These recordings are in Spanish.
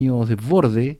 desborde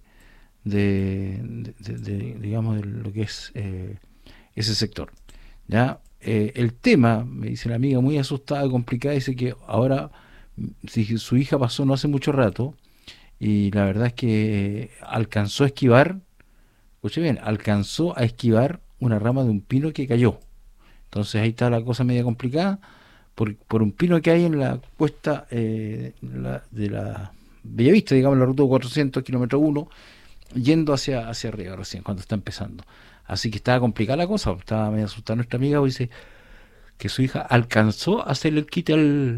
digamos, de lo que es ese sector. ¿Ya? El tema, me dice la amiga muy asustada, complicada, dice que ahora si su hija pasó no hace mucho rato y la verdad es que alcanzó a esquivar, escuche bien, alcanzó a esquivar una rama de un pino que cayó. Entonces ahí está la cosa media complicada por un pino que hay en la cuesta de la Bellavista, digamos, la ruta 400, kilómetro uno, yendo hacia arriba recién, cuando está empezando. Así que estaba complicada la cosa, estaba medio asustada nuestra amiga, pues dice que su hija alcanzó a hacerle el quite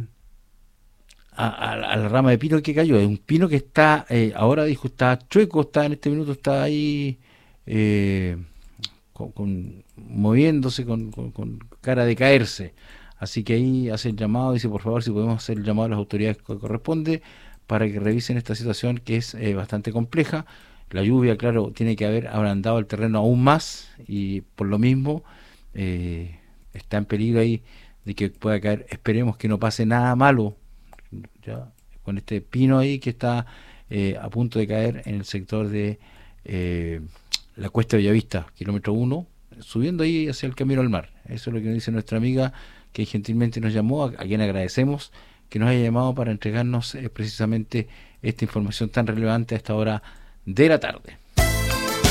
a la rama de pino que cayó. Es un pino que está, ahora dijo, está chueco, está en este minuto, está ahí eh, moviéndose con cara de caerse. Así que ahí hace el llamado, dice por favor si podemos hacer el llamado a las autoridades que corresponde para que revisen esta situación que es bastante compleja. La lluvia, claro, tiene que haber ablandado el terreno aún más y por lo mismo está en peligro ahí de que pueda caer. Esperemos que no pase nada malo, ¿ya? Con este pino ahí que está a punto de caer en el sector de eh, la Cuesta de Bellavista, kilómetro uno, subiendo ahí hacia el camino al mar. Eso es lo que nos dice nuestra amiga que gentilmente nos llamó, a quien agradecemos que nos haya llamado para entregarnos precisamente esta información tan relevante a esta hora de la tarde.